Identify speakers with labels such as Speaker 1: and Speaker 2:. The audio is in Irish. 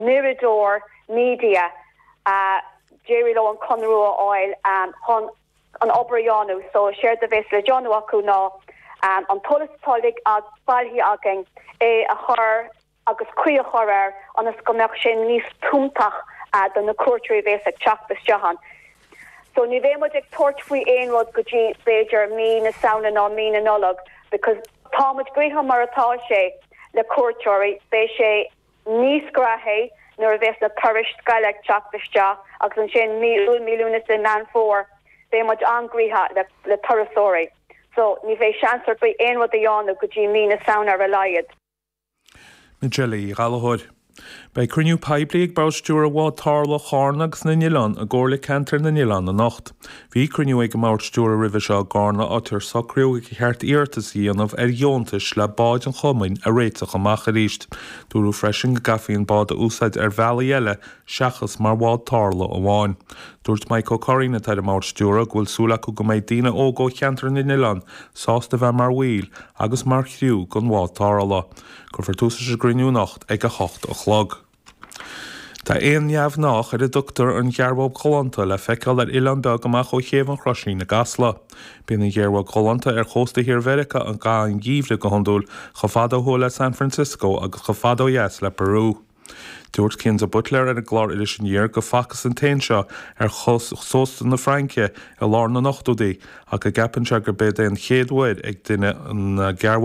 Speaker 1: Mirador Media, Jerry Low and Conroe Oil, an Obriano, so shared the vessel John Waku no, on Tolis Tolig as Balhi Aging, a horror, agus queer horror on a scomection nis tumtach than the courtry vessel Chakbis Jahan. So ni vemodic torch we ein rod goji Bajer mean a sound and on mean anolog because Thomas Graham Maratashe the courtry beshe nis grahe nor vessel parish skylek Chakbis Jah agus shen milunis in man 4 they much angry the Tarasori. So ni ve chancer by ein rod the yon goji mean a sound are relied.
Speaker 2: Mijeli Galahod. Bei cruniú peiblig baustúr bhád tarla charnagus na Nilan a górla cantar na Nilan na nacht. Bhí cruniú ag máirstúr ribh seo garna átar sacriú ag cheart íartasí anmh jóntas le báid an chomain a réiteach amach a ríist. Dúrú freisin go gafaíon bád a úsáid bheala eile seachas mar bhád tarla amháin. Dúirt Michael Corrina taid a máirstúra ghfuil súla go mbeidh daoine ógó cheantar na Nilan, sásta bheith mar bhuail agus mar chiú gon bhád tarla. Gur túsa sé griniú nacht ag a chocht a chlog. Tá éon neamh nach ar a dúchtar an ghearbhab Cholanta le feiceáil ar Ilan beag amach ó chéamh an chrosaí na gasla. Bíonn an ghearbhab Cholanta ar chósta hir Verica an gá an gíomhla go hondúil chofadó le San Francisco agus chofadó yes le Peru. Dúirt Kinza Butler ar a glár idir sin dhéar go facas an tain seo ar sósta na Franke a lár na nachtúdaí ach a gapan se gur bid an chéadhhaid ag duine an ghearbhab